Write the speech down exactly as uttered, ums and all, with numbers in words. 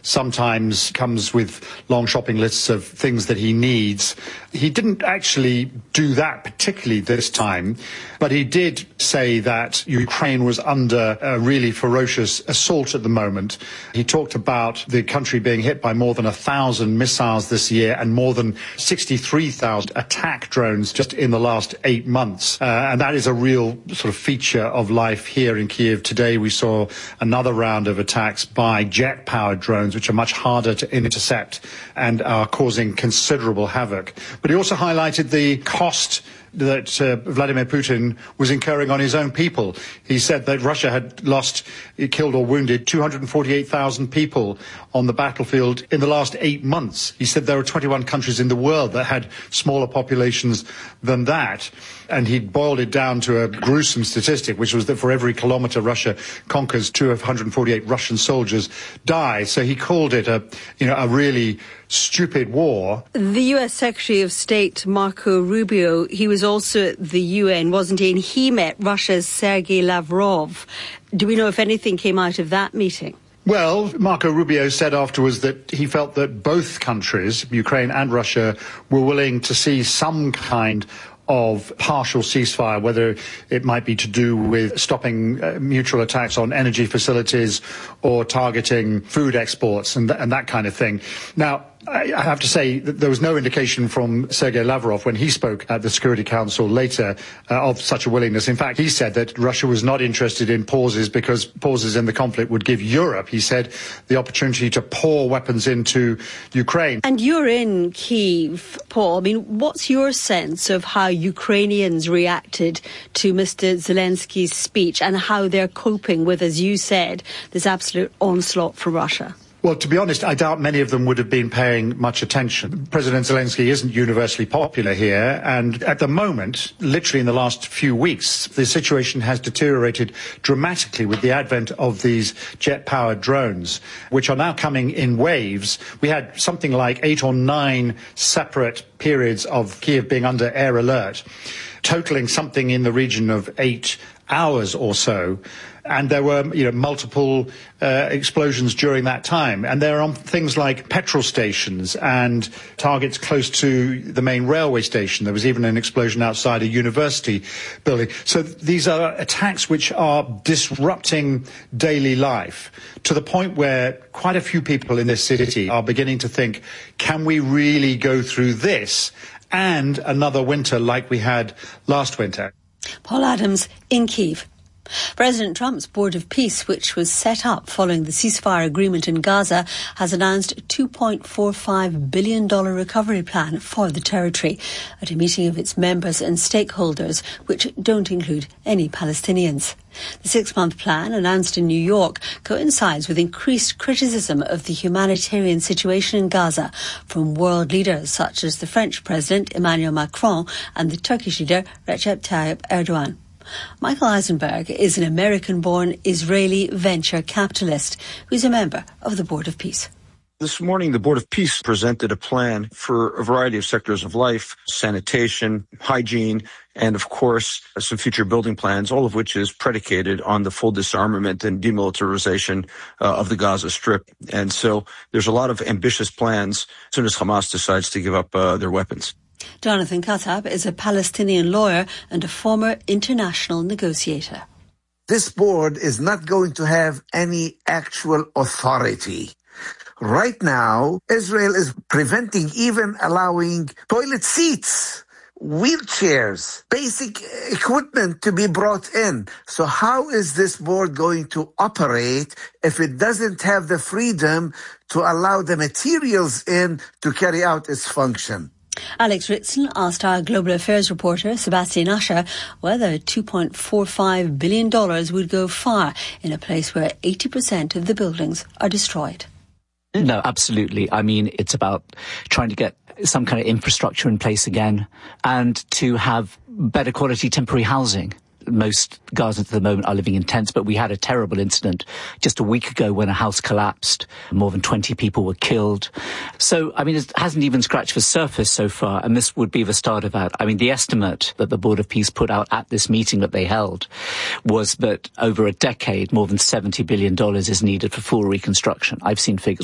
sometimes comes with long shopping lists of things that he needs. He didn't actually do that particularly this time, but he did say that Ukraine was under a really ferocious assault at the moment. He talked about the country being hit by more than a thousand missiles this year and more than sixty-three thousand attack drones just in the last eight months. Uh, and that is a real sort of feature of life here in Kiev. Today we saw another round of attacks by jet-powered drones, which are much harder to intercept and are causing considerable havoc. But he also highlighted the cost that uh, Vladimir Putin was incurring on his own people. He said that Russia had lost, killed or wounded two hundred forty-eight thousand people on the battlefield in the last eight months. He said there were twenty-one countries in the world that had smaller populations than that. And he boiled it down to a gruesome statistic, which was that for every kilometre Russia conquers, two hundred forty-eight Russian soldiers die. So he called it a, you know, a really stupid war. The U S Secretary of State, Marco Rubio, he was also at the U N, wasn't he? And he met Russia's Sergei Lavrov. Do we know if anything came out of that meeting? Well, Marco Rubio said afterwards that he felt that both countries, Ukraine and Russia, were willing to see some kind of partial ceasefire, whether it might be to do with stopping uh, mutual attacks on energy facilities or targeting food exports and, th- and that kind of thing. Now, I have to say that there was no indication from Sergei Lavrov when he spoke at the Security Council later uh, of such a willingness. In fact, he said that Russia was not interested in pauses because pauses in the conflict would give Europe, he said, the opportunity to pour weapons into Ukraine. And you're in Kyiv, Paul. I mean, what's your sense of how Ukrainians reacted to Mister Zelensky's speech and how they're coping with, as you said, this absolute onslaught from Russia? Well, to be honest, I doubt many of them would have been paying much attention. President Zelensky isn't universally popular here, and at the moment, literally in the last few weeks, the situation has deteriorated dramatically with the advent of these jet-powered drones, which are now coming in waves. We had something like eight or nine separate periods of Kiev being under air alert, totaling something in the region of eight hours or so. And there were, you know, multiple uh, explosions during that time. And there are things like petrol stations and targets close to the main railway station. There was even an explosion outside a university building. So these are attacks which are disrupting daily life to the point where quite a few people in this city are beginning to think, can we really go through this and another winter like we had last winter? Paul Adams in Kyiv. President Trump's Board of Peace, which was set up following the ceasefire agreement in Gaza, has announced a two point four five billion dollars recovery plan for the territory at a meeting of its members and stakeholders, which don't include any Palestinians. The six-month plan, announced in New York, coincides with increased criticism of the humanitarian situation in Gaza from world leaders such as the French President Emmanuel Macron and the Turkish leader Recep Tayyip Erdogan. Michael Eisenberg is an American-born Israeli venture capitalist who's a member of the Board of Peace. This morning, the Board of Peace presented a plan for a variety of sectors of life, sanitation, hygiene, and, of course, some future building plans, all of which is predicated on the full disarmament and demilitarization uh, of the Gaza Strip. And so there's a lot of ambitious plans as soon as Hamas decides to give up uh, their weapons. Jonathan Kattab is a Palestinian lawyer and a former international negotiator. This board is not going to have any actual authority. Right now, Israel is preventing even allowing toilet seats, wheelchairs, basic equipment to be brought in. So how is this board going to operate if it doesn't have the freedom to allow the materials in to carry out its function? Alex Ritson asked our global affairs reporter, Sebastian Usher, whether two point four five billion dollars would go far in a place where eighty percent of the buildings are destroyed. No, absolutely. I mean, it's about trying to get some kind of infrastructure in place again and to have better quality temporary housing. Most Gazans at the moment are living in tents, but we had a terrible incident just a week ago when a house collapsed. More than twenty people were killed. So, I mean, it hasn't even scratched the surface so far, and this would be the start of that. I mean, the estimate that the Board of Peace put out at this meeting that they held was that over a decade, more than seventy billion dollars is needed for full reconstruction. I've seen figures